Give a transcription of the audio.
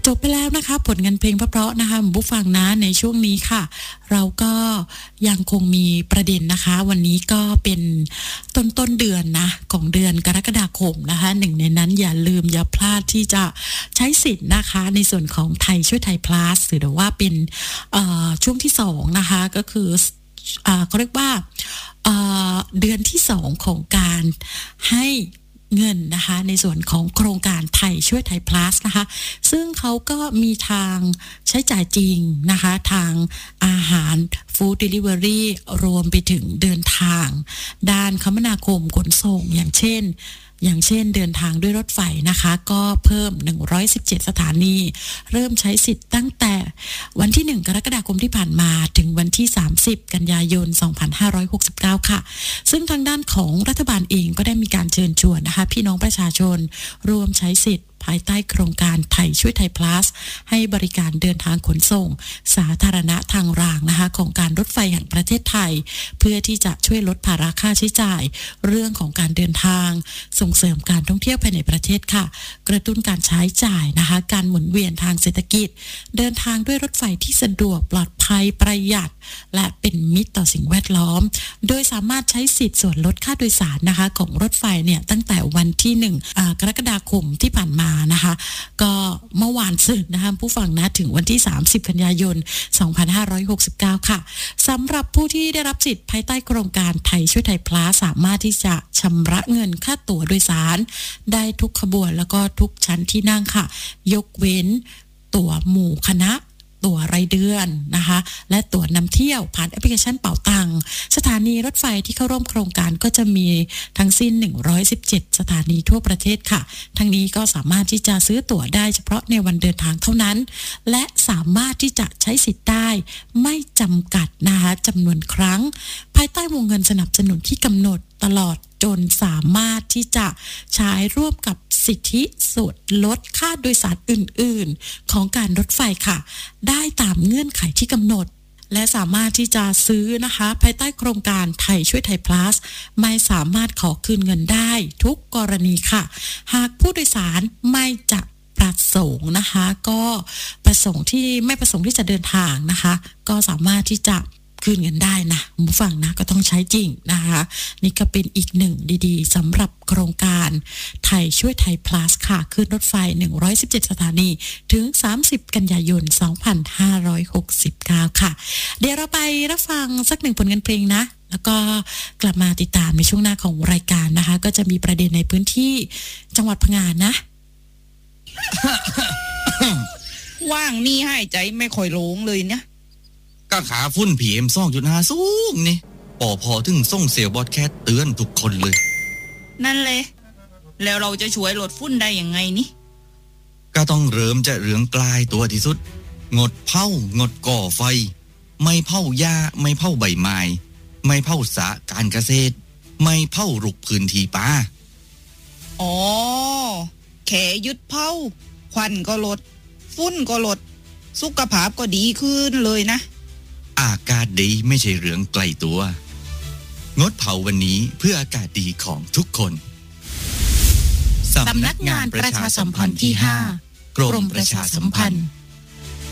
จบไปแล้วนะคะผลงานเพลงเพราะๆนะคะผู้ฟังนะในช่วงนี้ค่ะเราก็ยังคงมีประเด็นนะคะวันนี้ก็เป็นต้นเดือนนะของเดือนกรกฎาคมนะคะหนึ่งในนั้นอย่าลืมอย่าพลาดที่จะใช้สิทธิ์นะคะในส่วนของไทยช่วยไทย plus หรือว่าเป็นช่วงที่2นะคะก็คือเขาเรียกว่าเดือนที่2ของการให้เงินนะคะในส่วนของโครงการไทยช่วยไทย plus นะคะซึ่งเขาก็มีทางใช้จ่ายจริงนะคะทางอาหาร food delivery รวมไปถึงเดินทางด้านคมนาคมขนส่งอย่างเช่นเดินทางด้วยรถไฟนะคะก็เพิ่ม117สถานีเริ่มใช้สิทธิ์ตั้งแต่วันที่1กรกฎาคมที่ผ่านมาถึงวันที่30กันยายน2569ค่ะซึ่งทางด้านของรัฐบาลเองก็ได้มีการเชิญชวนนะคะพี่น้องประชาชนร่วมใช้สิทธิ์ภายใต้โครงการไทยช่วยไทย plus ให้บริการเดินทางขนส่งสาธารณะทางรางนะคะของการรถไฟแห่งประเทศไทยเพื่อที่จะช่วยลดภาระค่าใช้จ่ายเรื่องของการเดินทางส่งเสริมการท่องเที่ยวภายในประเทศค่ะกระตุ้นการใช้จ่ายนะคะการหมุนเวียนทางเศรษฐกิจเดินทางด้วยรถไฟที่สะดวกปลอดภัยประหยัดและเป็นมิตรต่อสิ่งแวดล้อมโดยสามารถใช้สิทธิ์ส่วนลดค่าโดยสารนะคะของรถไฟเนี่ยตั้งแต่วันที่1กรกฎาคมที่ผ่านมานะคะก็เมื่อวานศุกร์นะคะผู้ฟังนะถึงวันที่30กันยายน2569ค่ะสำหรับผู้ที่ได้รับสิทธิ์ภายใต้โครงการไทยช่วยไทย plus สามารถที่จะชำระเงินค่าตั๋วโดยสารได้ทุกขบวนแล้วก็ทุกชั้นที่นั่งค่ะยกเว้นตั๋วหมู่คณะตั๋วรายเดือนนะคะและตั๋วนำเที่ยวผ่านแอปพลิเคชันเป๋าตังสถานีรถไฟที่เข้าร่วมโครงการก็จะมีทั้งสิ้น117สถานีทั่วประเทศค่ะทั้งนี้ก็สามารถที่จะซื้อตั๋วได้เฉพาะในวันเดินทางเท่านั้นและสามารถที่จะใช้สิทธิ์ได้ไม่จำกัดนะคะจำนวนครั้งภายใต้วงเงินสนับสนุนที่กำหนดตลอดจนสามารถที่จะใช้ร่วมกับสิทธิส่วนลดค่าโดยสารอื่นๆของการรถไฟค่ะได้ตามเงื่อนไขที่กำหนดและสามารถที่จะซื้อนะคะภายใต้โครงการไทยช่วยไทย plus ไม่สามารถขอคืนเงินได้ทุกกรณีค่ะหากผู้โดยสารไม่จะประสงค์นะคะก็ไม่ประสงค์ที่จะเดินทางนะคะก็สามารถที่จะคืนเงินได้นะผู้ฟังนะก็ต้องใช้จริงนะคะนี่ก็เป็นอีกหนึ่งดีๆสำหรับโครงการไทยช่วยไทย plus ค่ะขึ้นรถไฟ117สถานีถึง30กันยายน2569ค่ะเดี๋ยวเราไปรับฟังสักหนึ่งผลงานเพลงนะแล้วก็กลับมาติดตามในช่วงหน้าของรายการนะคะก็จะมีประเด็นในพื้นที่จังหวัดพังงานะว่างนี่หายใจไม่ค่อยโล่งเลยเนี่ยก็ขาฝุ่น PM 2.5 สูงนี่พอถึงส่งเซลล์บอดแคสเตือนทุกคนเลยนั่นเลยแล้วเราจะช่วยลดฝุ่นได้ยังไงนี่ก็ต้องเริ่มจากเรื่องใกล้ตัวที่สุดงดเผางดก่อไฟไม่เผาหญ้าไม่เผาใบไม้ไม่เผาสระการเกษตรไม่เผารุกพื้นที่ป่าอ๋อแค่หยุดเผาควันก็ลดฝุ่นก็ลดสุขภาพก็ดีขึ้นเลยนะอากาศดีไม่ใช่เรื่องไกลตัวงดเผาวันนี้เพื่ออากาศดีของทุกคนสำนักงานประชาสัมพันธ์ที่5กรมประชาสัมพันธ์